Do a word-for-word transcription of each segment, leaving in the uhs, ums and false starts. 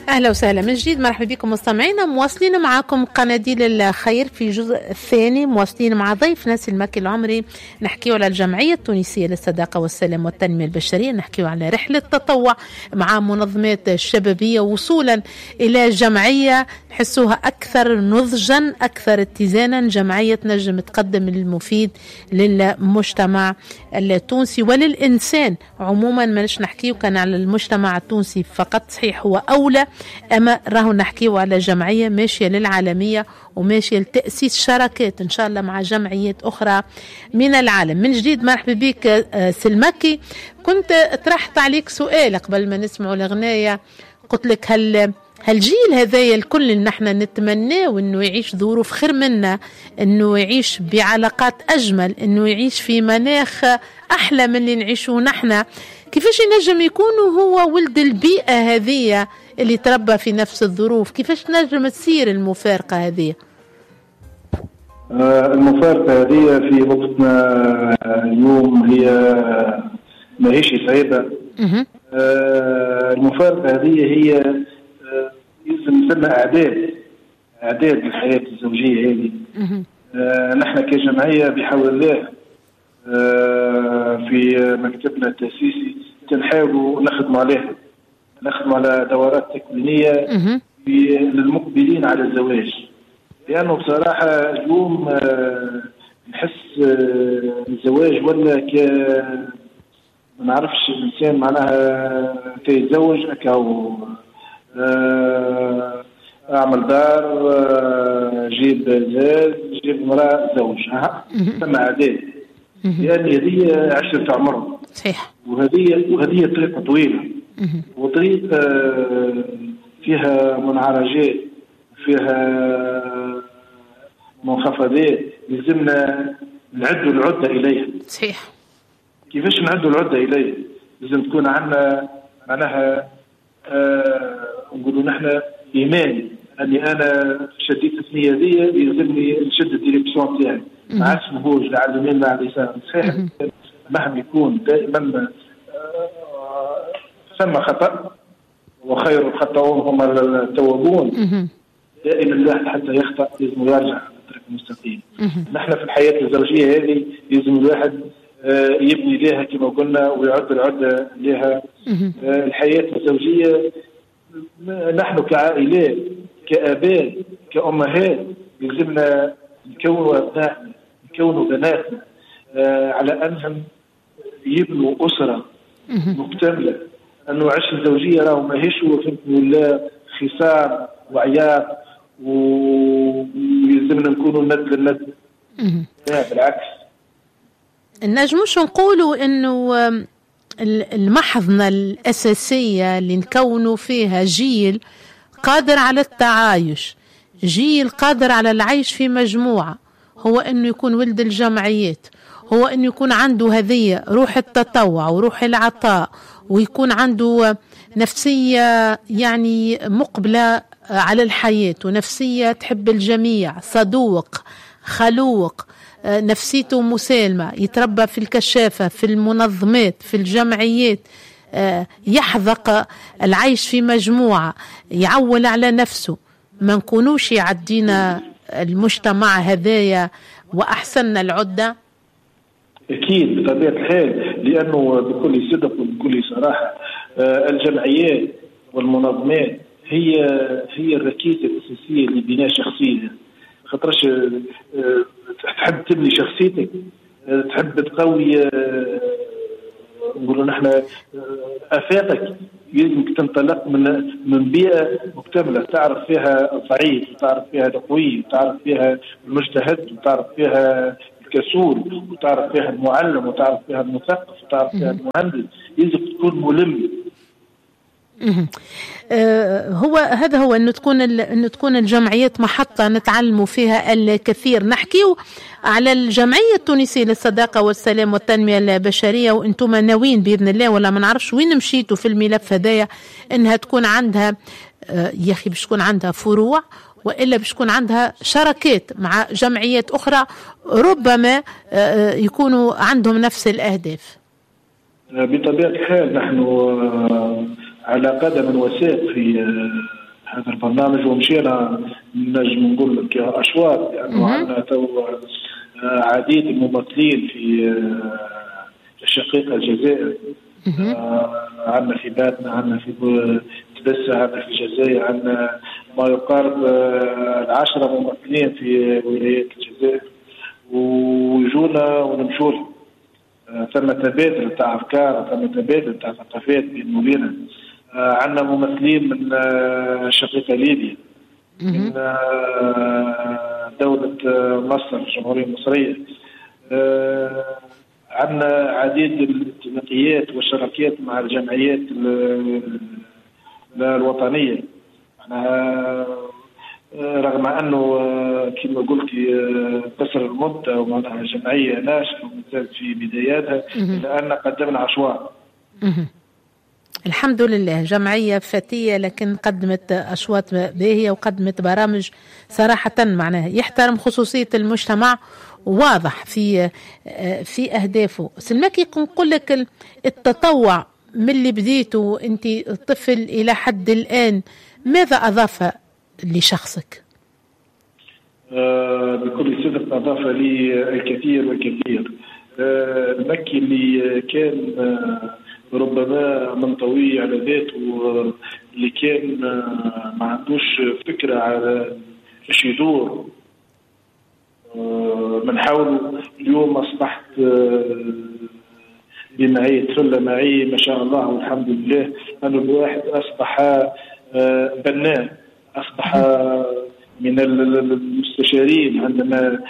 أهلا وسهلا من جديد، مرحبا بكم مستمعينا. مواصلين معكم قناديل الخير في الجزء الثاني، مواصلين مع ضيفنا سلماكي العمري. نحكيه على الجمعية التونسية للصداقة والسلام والتنمية البشرية، نحكيه على رحلة تطوع مع منظمات الشبابية وصولا إلى جمعية نحسوها أكثر نضجا أكثر اتزانا، جمعية تنجم تقدم المفيد للمجتمع التونسي وللإنسان عموما. ماناش نحكيه كان على المجتمع التونسي فقط، صحيح هو أولى، أما راهو نحكيه على جمعية ماشية للعالمية وماشية لتأسيس شراكات إن شاء الله مع جمعيات أخرى من العالم. من جديد مرحبا بك سلماكي. كنت طرحت عليك سؤال قبل ما نسمعوا الأغنية، قلت لك هل هالجيل هذايا الكل اللي نحن نتمناه انه يعيش ظروف خير منا، انه يعيش بعلاقات اجمل، انه يعيش في مناخ احلى من اللي نعيشه نحن، كيفاش ينجم يكون هو ولد البيئة هذه اللي تربى في نفس الظروف؟ كيفاش تنجم تصير المفارقة هذه؟ آه المفارقة هذه في وقتنا اليوم هي ما هيش صعيبة. آه المفارقة هذه هي يلزم نسمى اعداد اعداد الحياه الزوجيه هذه. آه نحن كجمعيه بحول الله آه في مكتبنا التاسيسي تنحاولوا نخدموا عليها، نخدموا على دورات تكوينيه للمقبلين على الزواج، لانه بصراحه اليوم آه نحس آه الزواج ولا ك ما نعرفش الانسان معناها تيتزوج اكاو اعمل دار، جيب زاد، جيب مرأة زوج، ها ثم عادات، يعني هذه عشرة عمر. صحيح. وهذه وهذه طريقة طويلة، وطريقة فيها منعرجات، فيها منخفضات، لازمنا نعدوا العدة إليها. صحيح. كيفاش نعدوا العدة إليها؟ لازم تكون عندنا معناها آه نقولوا نحن ايماني اني انا شديت الثنيه هذه يلزمني نشد الديريكسيون تاعي، ما عادش نهوج لا على اليمين لا على اليسار. صحيح مهما يكون دائما آه ثم خطا وخير الخطاؤون هم التوابون، دائما الواحد حتى يخطا لازم يرجع للطريق المستقيم. نحن في الحياه الزوجيه هذه لازم الواحد آه يبني لها كما قلنا ويعد العده لها. آه الحياه الزوجيه نحن كعائلات كآباء كأمهات يلزمنا نكونوا أبنائنا نكونوا بناتنا آه على أنهم يبنوا أسرة مكتملة. أنه عيش الزوجية راهو ماهيش هو فهمت ولا خصام وعياط ويلزمنا نكونوا ند للند. لا بالعكس، نجموش نقولوا إنه المحضنة الأساسية اللي نكونوا فيها جيل قادر على التعايش، جيل قادر على العيش في مجموعة، هو أنه يكون ولد الجمعيات، هو أنه يكون عنده هذه روح التطوع وروح العطاء، ويكون عنده نفسية يعني مقبلة على الحياة ونفسية تحب الجميع، صدوق خلوق، نفسيته مسالمة، يتربى في الكشافة في المنظمات في الجمعيات، يحذق العيش في مجموعة، يعول على نفسه. ما نكونوش يعدينا المجتمع هذايا وأحسننا العدة. أكيد بطبيعة الحال، لأنه بكل صدق وبكل صراحة الجمعيات والمنظمات هي هي الركيزة الأساسية لبناء شخصية. خاطرش تحب تبني شخصيتك، تحب تقوي نقولوا نحن افاقك، يلزمك تنطلق من من بيئه مكتمله تعرف فيها الضعيف وتعرف فيها القوي وتعرف فيها المجتهد وتعرف فيها الكسول وتعرف فيها المعلم وتعرف فيها المثقف وتعرف فيها المهندس. يلزم تكون ملم. آه هو هذا هو انه تكون انه تكون الجمعيات محطه نتعلموا فيها الكثير. نحكيو على الجمعيه التونسيه للصداقه والسلام والتنميه البشريه، وانتم ناويين باذن الله، ولا ما نعرفش وين مشيتوا في الملف هذايا، انها تكون عندها آه يا اخي باش تكون عندها فروع، والا باش تكون عندها شراكات مع جمعيات اخرى ربما آه يكونوا عندهم نفس الاهداف. بطبيعه الحال نحن على قدم وساق في هذا البرنامج، ومشينا نجم نقول لك أشواط، لأنه يعني عندنا تو عديد الممثلين في الشقيقة الجزائر. عندنا في باتنا، عندنا في تبسة، عندنا في الجزائر، عندنا ما يقارب العشرة ممثلين في ولايات الجزائر، ويجونا ونمشوا لهم. ثم تبادل تاع أفكار، ثم تبادل تاع ثقافات بين وبيننا. عندنا ممثلين من شقيقة ليبيا، من دولة مصر الجمهورية المصرية. عندنا عديد الاتفاقيات والشراكات مع الجمعيات الوطنية. رغم أنه كما قلت قصر المدة ومعناها جمعية ناشئة ومازالت في بداياتها، إلا أن قدمنا أشواط. الحمد لله، جمعية فتية لكن قدمت أشواط باهية وقدمت برامج صراحة معناها يحترم خصوصية المجتمع، واضح في في أهدافه. سلماكي نقول لك التطوع من اللي بديته أنت طفل إلى حد الآن، ماذا أضاف لشخصك؟ آه بكل صدق أضاف لي الكثير والكثير. آه المكي اللي كان آه ربما منطوي على ذاته، اللي كان آه ما عندوش فكرة على ايش يدور، آه بنحاولوا اليوم أصبحت آه بمعية فلة معي ما شاء الله والحمد لله، أن الواحد أصبح آه بناء، أصبح من المستشارين. عندما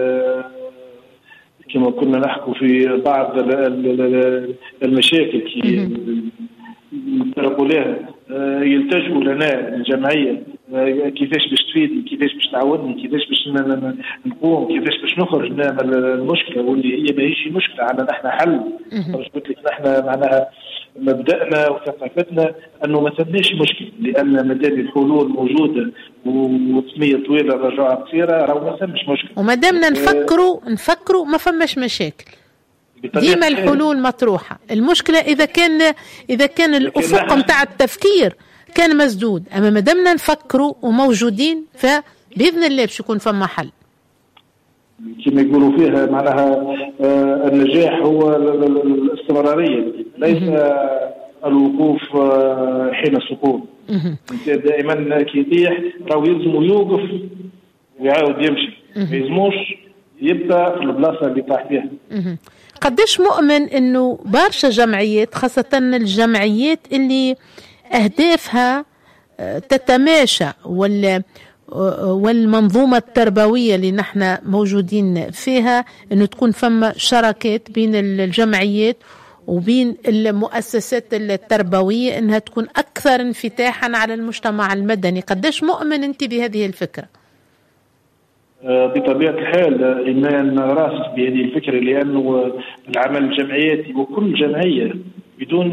كما كنا نحكي في بعض المشاكل كي نتطرقوا لها يلتجئوا لنا الجمعية، كيفاش باش تفيدني، كيفاش باش تعاونني، كيفاش باش نقوم، كيفاش باش نخرج من المشكلة، واللي هي ماهيش مشكلة عندنا نحن حل. قلت لك نحن معناها مبدأنا وثقافتنا أنه ما ثماش مشكلة، لأن مادام الحلول موجودة وثمية طويلة رجعة قصيرة راهو ما ثماش مشكلة. وما دامنا نفكروا نفكروا ما فماش مشاكل، ديما الحلول مطروحة. المشكلة إذا كان إذا كان الأفق متاع التفكير كان مسدود، أما ما دامنا نفكروا وموجودين فبإذن الله باش يكون فما حل. كما يقولوا فيها معناها آه النجاح هو الاستمرارية، ليس الوقوف آه حين السقوط. دائما كي يطيح راهو يلزم يوقف ويعاود يمشي، ما يلزموش يبقى في البلاصة اللي طاح فيها. قديش مؤمن انه برشا جمعيات، خاصة الجمعيات اللي اهدافها تتماشى ولا والمنظومة التربوية اللي نحن موجودين فيها، انه تكون فما شراكات بين الجمعيات وبين المؤسسات التربوية، انها تكون اكثر انفتاحا على المجتمع المدني. قديش مؤمن انت بهذه الفكرة؟ بطبيعة الحال إيمان راسخ بهذه الفكرة، لأنه العمل الجمعياتي وكل جمعية بدون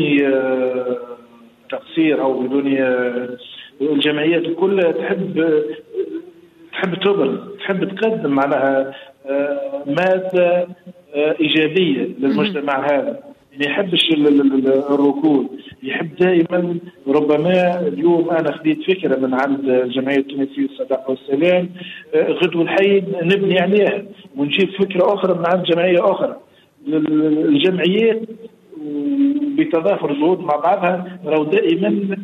تقصير أو بدون، الجمعيات كلها تحب تحب تبرز، تحب تقدم معناها مادة إيجابية للمجتمع هذا، ما يحبش الركود، يحب دائما. ربما اليوم أنا خديت فكرة من عند الجمعية التونسية للصداقة والسلام، غدوة الحي نبني عليها ونجيب فكرة أخرى من عند جمعية أخرى. الجمعيات بتضافر جهود مع بعضها راهو دائما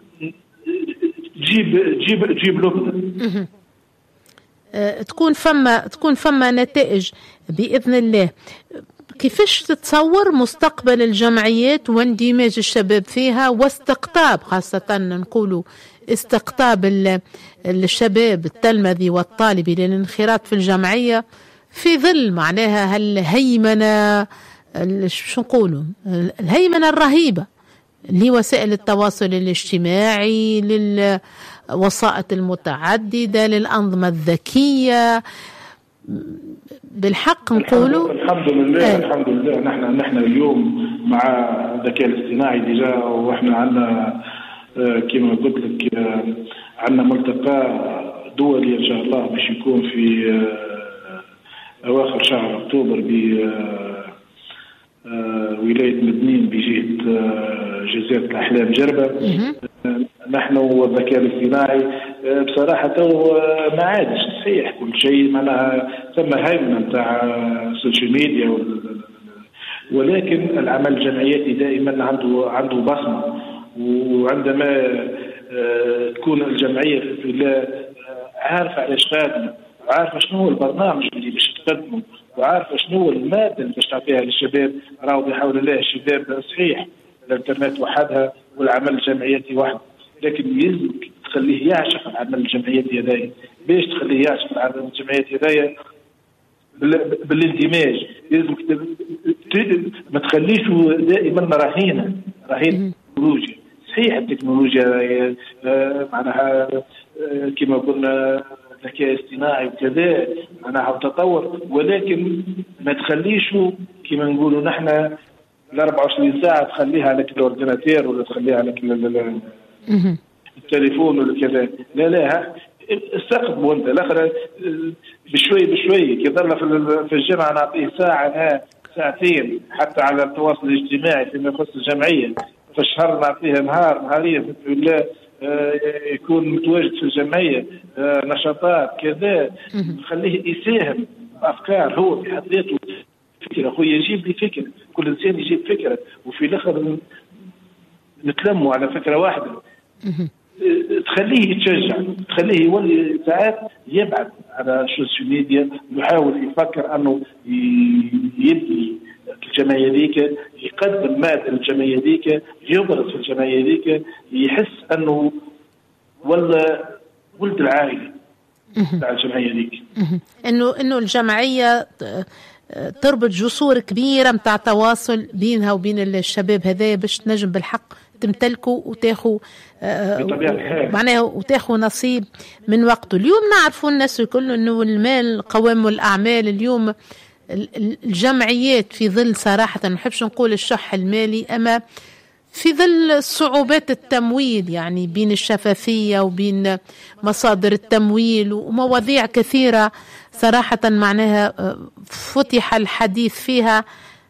تجيب تجيب تجيب لبنة، تكون فما تكون فما نتائج بإذن الله. كيفاش تتصور مستقبل الجمعيات واندماج الشباب فيها واستقطاب، خاصة نقولوا استقطاب الشباب التلمذي والطالبي للانخراط في الجمعية في ظل معناها هالهيمنة، شو نقولوا، الهيمنة الرهيبة لوسائل التواصل الاجتماعي، للوسائط المتعددة، للأنظمة الذكية. بالحق نقولوا الحمد لله آه. الحمد لله نحن نحن اليوم مع الذكاء الاصطناعي ديجا، واحنا عندنا آه كما قلت لك آه عندنا ملتقى دولي ان شاء الله باش يكون في آه اواخر شهر اكتوبر ب آه آه ولايه مدنين بجهه آه جزيره الاحلام جربه. آه نحن والذكاء الاصطناعي بصراحه تو ما عادش صحيح كل شيء، معناها ثم هيمنه نتاع السوشيال ميديا، ولكن العمل الجمعياتي دائما عنده عنده بصمه. وعندما تكون الجمعيه في عارفه علاش خادمه، وعارفه شنو هو البرنامج اللي باش تقدمه، وعارفه شنو هو الماده اللي باش تعطيها للشباب. راهو بحول الله الشباب صحيح الانترنت وحدها والعمل الجمعياتي وحده، لكن يلزم تخليه يعشق العمل الجمعياتي هذايا. باش تخليه يعشق العمل الجمعياتي هذايا؟ بالاندماج. لازم ما تخليش دائما رهينه رهين التكنولوجيا. صحيح التكنولوجيا معناها كما قلنا الذكاء الاصطناعي وكذا معناها تطور، ولكن ما تخليش كما نقولوا نحن ال أربعة وعشرين ساعه تخليها على الاورديناتير ولا تخليها على التليفون ولا كذا. لا لا استقبل وانت الاخر بشوي بشوي كي ظل في الجامعه نعطيه ساعه ساعتين حتى على التواصل الاجتماعي فيما يخص الجمعيه، في الشهر نعطيه نهار نهارين ولا يكون متواجد في الجمعيه نشاطات كذا، نخليه يساهم بافكار. هو في حد ذاته فكره، خويا يجيب لي فكره، كل انسان يجيب فكره وفي الاخر نتلموا على فكره واحده. تخليه يتشجع، تخليه يولي ساعات يبعد على السوشيال ميديا، يحاول يفكر انه يبني الجمعيه ذيك، يقدم ماده للجمعيه ذيك، يبرز في الجمعيه ذيك، يحس انه ولا ولد العائله تاع الجمعيه ذيك. انه انه الجمعيه تربط جسور كبيره متاع تواصل بينها وبين الشباب هذايا باش تنجم بالحق تمتلكوا وتاخوا معناها وتاخوا نصيب من وقته. اليوم نعرفوا الناس الكل انه المال قوام الاعمال. اليوم الجمعيات في ظل صراحه ما نحبش نقول الشح المالي، اما في ظل صعوبات التمويل يعني بين الشفافيه وبين مصادر التمويل ومواضيع كثيره صراحه معناها فتح الحديث فيها،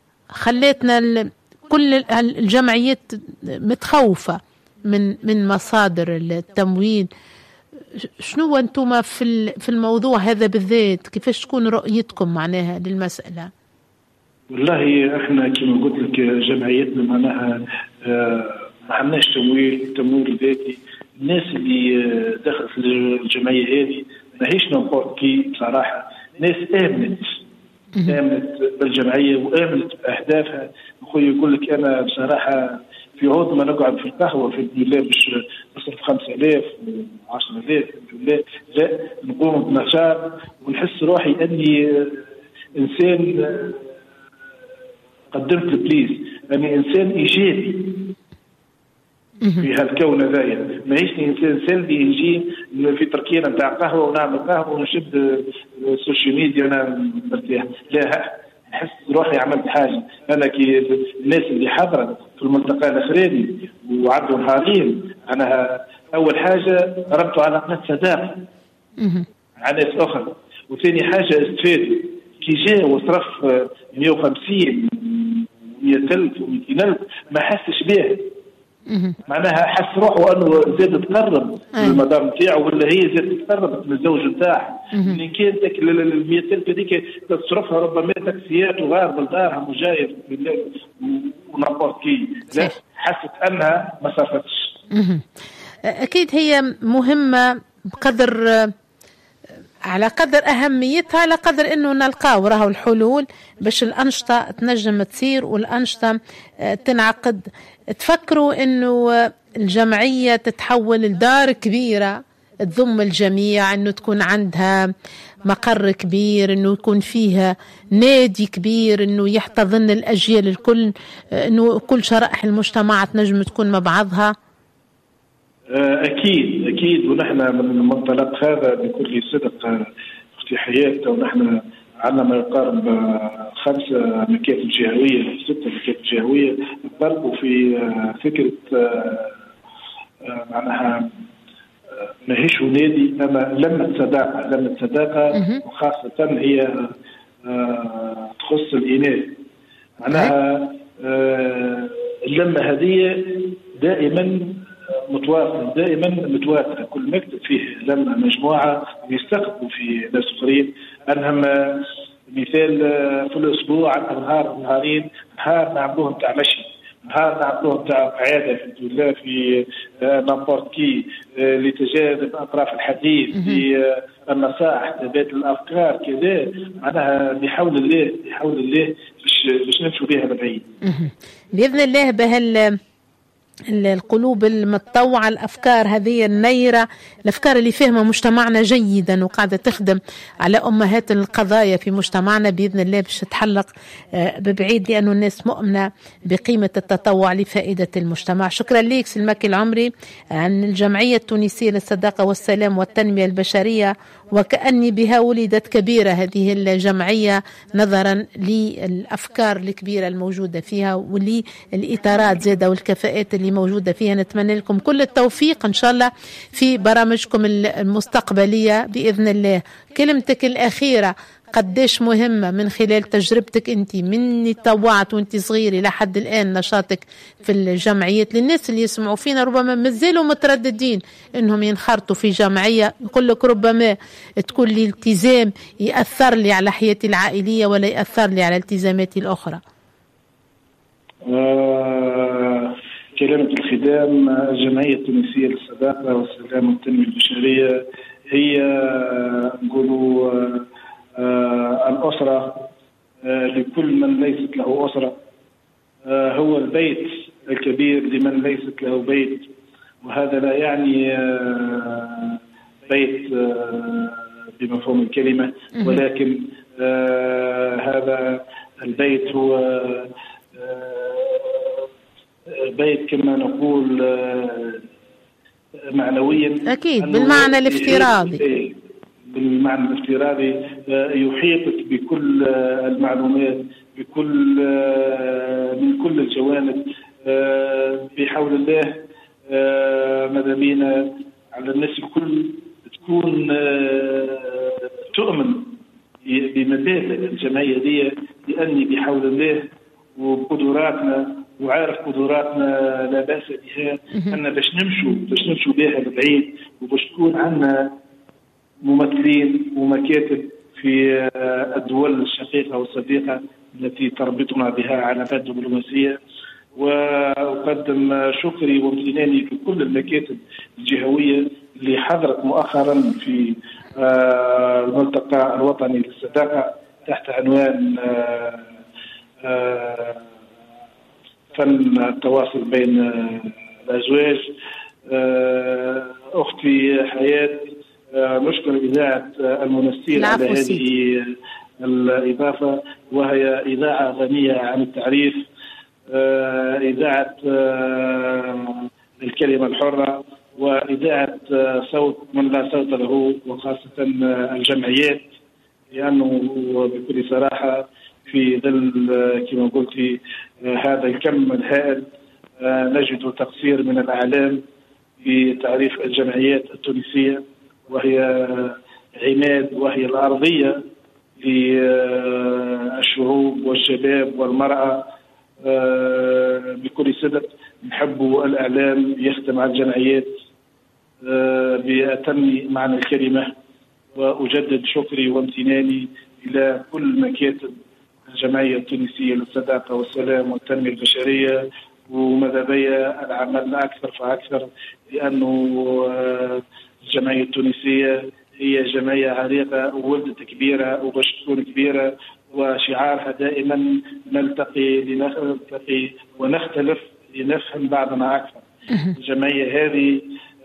خلتنا كل الجمعيات متخوفة من من مصادر التمويل. شنو أنتم في في الموضوع هذا بالذات؟ كيفاش تكون رؤيتكم معناها للمسألة؟ والله احنا كما قلت لك جمعيتنا معناها ما عندناش تمويل تمويل ذاتي. الناس اللي دخلت الجمعية هذه ماهيش نمبورت كي بصراحة، ناس آمنت آمنت بالجمعية وآمنت بأهدافها. أخوي يقول لك أنا بصراحة في عوض ما نقعد في القهوة في الدولاب باش نصرف خمسة آلاف وعشرة آلاف لا لا، نقوم بنشاط ونحس روحي أني إنسان قدمت البليز، أني إنسان إيجابي في هالكون هذايا. ماهيش انسان سلبي يجي في تركينا نتاع قهوه ونعمل قهوه ونشد السوشيال ميديا وانا مرتاح. لا، نحس روحي عملت حاجه. انا كي الناس اللي حضرت في الملتقى الاخراني وعدوا نهارين، انا اول حاجه ربطوا على قناه صداقه مع ناس اخرى، وثاني حاجه استفادوا. كي جاء وصرف مئة وخمسين مئة ألف ومئتين ألف ما حسش به، معناها حس روحه انه زاد تقرب للمدام نتاعو ولا هي زاد تقربت من الزوج نتاعها. اللي كان ذاك ال مئة ألف هذيك تصرفها ربما تاكسيات وغارب لدارها وجايه ونابورت كي، لا حست انها ما صرفتش. اكيد هي مهمه بقدر على قدر أهميتها، على قدر أنه نلقاو راهو الحلول باش الأنشطة تنجم تصير والأنشطة تنعقد. تفكروا أنه الجمعية تتحول لدار كبيرة تضم الجميع، أنه تكون عندها مقر كبير، أنه يكون فيها نادي كبير، أنه يحتضن الأجيال الكل، أنه كل شرائح المجتمع تنجم تكون مع بعضها؟ أكيد أكيد، ونحن من المنطلق هذا بكل صدق في حياتنا، ونحن عندنا ما يقارب خمسة مكاتب جهوية ستة مكاتب جهوية يضربوا في فكرة معناها ماهيش نادي أما لمة صداقة. لمة صداقة وخاصة هي تخص الإناث، معناها اللمة هذه دائما متواصل دائما متواتر، كل مكتب فيه لما مجموعه يستقبلوا في ناس اخرين. انهم مثال في الاسبوع عندنا نهار نهارين، نهار نعملوه نتاع مشي، نهار نعملوه نتاع قعاده الحمد لله في نابورت كي لتجاذب اطراف الحديث، في النصائح، تبادل الافكار كذا. معناها بحول الله بحول الله باش باش نمشوا بها لبعيد باذن الله. بهال القلوب المتطوعة، الأفكار هذه النيرة، الأفكار اللي فهمها مجتمعنا جيدا وقاعدة تخدم على أمهات القضايا في مجتمعنا، بإذن الله باش تتحلق ببعيد، لأنه الناس مؤمنة بقيمة التطوع لفائدة المجتمع. شكرا لك سلماكي العمري عن الجمعية التونسية للصداقة والسلام والتنمية البشرية، وكأني بها ولدت كبيرة هذه الجمعية نظرا للأفكار الكبيرة الموجودة فيها وللإطارات زادة والكفاءات اللي موجودة فيها. نتمنى لكم كل التوفيق إن شاء الله في برامجكم المستقبلية بإذن الله. كلمتك الأخيرة قديش مهمة من خلال تجربتك أنت من طوعت وأنت صغيرة لحد الآن نشاطك في الجمعيات، للناس اللي يسمعوا فينا ربما مازالوا مترددين أنهم ينخرطوا في جمعية، يقول لك ربما تكون لي التزام يأثر لي على حياتي العائلية ولا يأثر لي على التزاماتي الأخرى. آه كلمة الختام، الجمعية التونسية للصداقة والسلام والتنمية البشرية هي نقولوا آه الأسرة آه لكل من ليست له أسرة، آه هو البيت الكبير لمن ليست له بيت. وهذا لا يعني آه بيت آه بمفهوم الكلمة، ولكن آه هذا البيت هو آه بيت كما نقول آه معنويا، أكيد بالمعنى الافتراضي، بالمعنى الافتراضي يحيطك بكل المعلومات، بكل من كل الجوانب بحول الله. ماذا بينا على الناس الكل تكون تؤمن بمبادئ الجمعية دي، لأني بحول الله وقدراتنا وعارف قدراتنا لا بأس بها، أن باش نمشوا باش نمشوا بها لبعيد، وباش تكون عندنا ممثلين ومكاتب في الدول الشقيقة والصديقة التي تربطنا بها علاقات دبلوماسية. وأقدم شكري وامتناني لكل المكاتب الجهوية اللي حضرت مؤخرا في الملتقى الوطني للصداقة تحت عنوان فن التواصل بين الأزواج. أختي حياة، نشكر إذاعة المنسين على هذه الإضافة، وهي إذاعة غنية عن التعريف، إذاعة الكلمة الحرة، وإذاعة صوت من لا صوت له، وخاصة الجمعيات، لأنه بكل صراحة في ظل كما قلت هذا الكم الهائل نجد تقصير من الأعلام في تعريف الجمعيات التونسية، وهي عماد وهي الأرضية للشعوب والشباب والمرأة. بكل صدق نحب الإعلام يخدم على الجمعيات بأتم معنى الكلمة، وأجدد شكري وامتناني إلى كل مكاتب الجمعية التونسية للصداقة والسلام والتنمية البشرية. وماذا بيا العمل أكثر فأكثر، لأنه الجمعية التونسية هي جمعية عريقة وولدت كبيرة وباش تكون كبيرة، وشعارها دائما نلتقي لنلتقي ونختلف لنفهم بعضنا أكثر. الجمعية هذه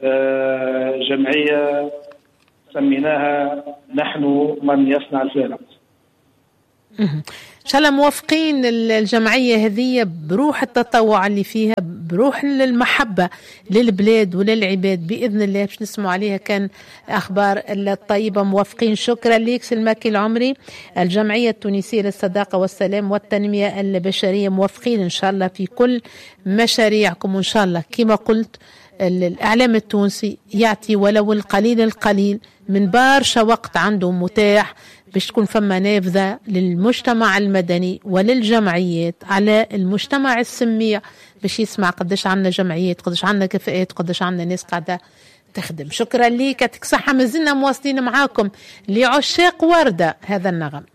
جمعية سميناها نحن من يصنع الفارق. إن شاء الله موافقين الجمعية هذه بروح التطوع اللي فيها، بروح المحبة للبلاد وللعباد بإذن الله، باش نسمع عليها كان أخبار الطيبة. موافقين. شكرا لك سلماكي العمري، الجمعية التونسية للصداقة والسلام والتنمية البشرية. موافقين إن شاء الله في كل مشاريعكم، وإن شاء الله كما قلت الإعلام التونسي يعطي ولو القليل القليل من برشا وقت عنده متاح باش تكون فما نافذة للمجتمع المدني وللجمعيات على المجتمع السميع باش يسمع قداش عندنا جمعيات، قداش عندنا كفاءات، قداش عندنا ناس قاعدة تخدم. شكرا ليك، يعطيك صحة. مازلنا مواصلين معاكم لعشاق وردة هذا النغم.